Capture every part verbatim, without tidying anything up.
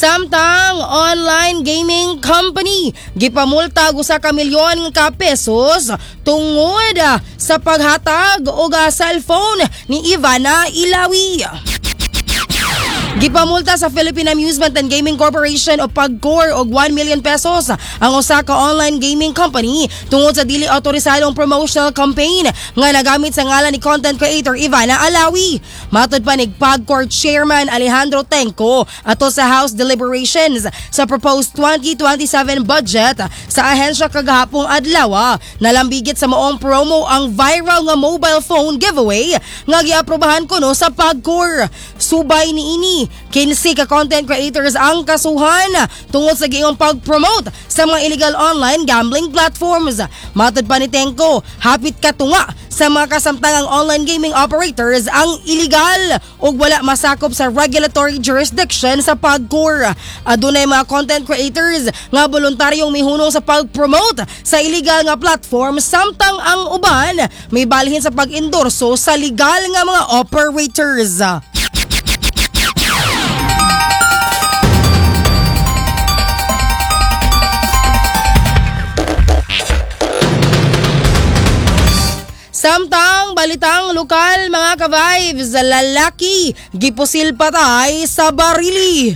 Samtang online gaming company gipamulta og usa ka milyon ka pesos tungod sa paghatag og cellphone ni Ivana Ilawi. Gipamulta sa Philippine Amusement and Gaming Corporation o PAGCOR og one million pesos ang usa ka online gaming company tungod sa dili autorisadong promotional campaign nga nagamit sa ngalan ni content creator Ivana Alawi. Matud pa ni PAGCOR Chairman Alejandro Tenco ato sa House deliberations sa proposed twenty twenty-seven budget sa ahensya kagahapong adlaw, nalambigit sa maong promo ang viral nga mobile phone giveaway nga giaprobahan kuno sa PAGCOR. Subay ni ini kinsi ka content creators ang kasuhan tungod sa giyong pag-promote sa mga illegal online gambling platforms. Matud pa ni Tenco, hapit katunga sa mga kasamtangang online gaming operators ang illegal o wala masakop sa regulatory jurisdiction sa PAGCOR. Adunay mga content creators nga voluntaryong mihunong sa pag-promote sa illegal nga platform, samtang ang uban may balhin sa pag-endorso sa legal nga mga operators. Samtang balitang lokal mga ka-vibes, lalaki gipusil patay sa barili.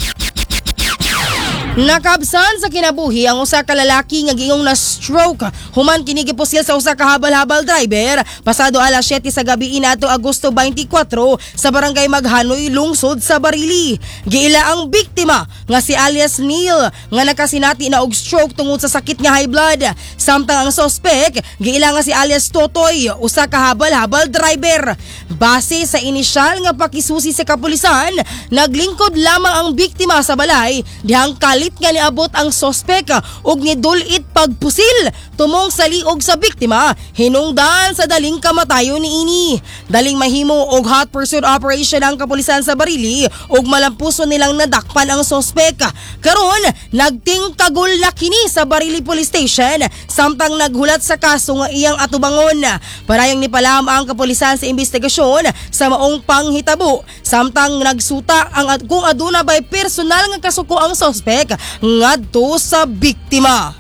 Nakabsan sa kinabuhi ang usa ka lalaki nga gingong na stroke human kini gipusil sa usa ka habal-habal driver pasado alas siyete sa gabi inato Agosto twenty-four sa barangay Maghanoy, lungsod sa Barili. Giila ang biktima nga si alias Neil nga nakasinati na og stroke tungod sa sakit nga high blood, samtang ang suspect giila nga si alias Totoy, usa ka habal-habal driver. Base sa inisyal nga pakisusi sa kapulisan, naglingkod lamang ang biktima sa balay dihang kalit nga niabot ang sospek og nidulit pagpusil tumong sa liog sa biktima, hinungdan sa daling kamatayon ni ini. Daling mahimo og hot pursuit operation ang kapulisan sa Barili og malampuson nilang nadakpan ang sospek. Karon nagtingkagol na kini sa Barili Police Station samtang naghulat sa kaso nga iyang atubangon. Parayang nipalam ang kapulisan sa investigasyon sa maong panghitabo, samtang nagsuta ang kung aduna bay personal nga kasuko ang sospek ngadto sa biktima.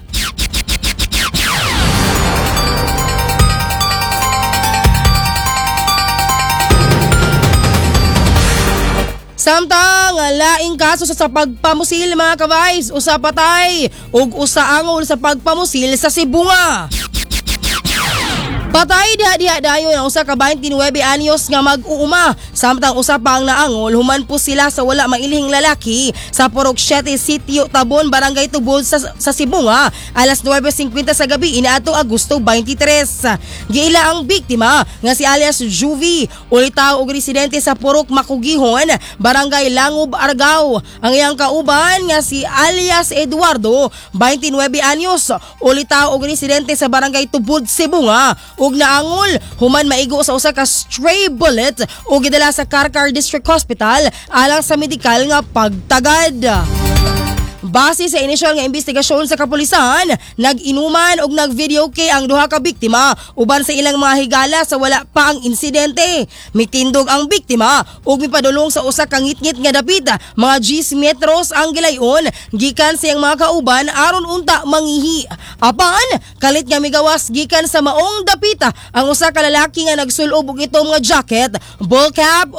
Samtang laing kaso sa pagpamusil mga ka-vibes, usa patay ug usa angol sa pagpamusil sa Sibunga. Patay diha-diha dayon ang usa ka twenty-nine anyos nga mag-uuma, samtang usa pa ang naangol human po sila sa wala mailihing lalaki sa Purok Siete, Sitio Tabon, Barangay Tubod sa, sa Sibunga alas nine fifty sa gabi inato Agosto twenty-three. Giila ang biktima nga si alias Juvie, ulitaw og residente sa Purok Makugihon, Barangay Langob, Argao. Ang iyang kauban nga si alias Eduardo, twenty-nine anyos, ulitaw og residente sa Barangay Tubod, Sibunga, ug naangol human maigo sa usa ka stray bullet ug gidala sa Karkar District Hospital alang sa medikal nga pagtagad. Base sa inisyal nga investigasyon sa kapulisan, nag-inuman og nag-video kay ang duha ka biktima uban sa ilang mga higala sa wala pa ang insidente. Mitindog ang biktima ug mipadulong sa usa ka ngitngit nga dapit, mga ten metros ang gilayon gikan sa iyang mga kauban aron unta mangihi. Apan kalit nga migawas gikan sa maong dapita ang usa ka lalaki nga nagsulob og itong mga jacket, ball cap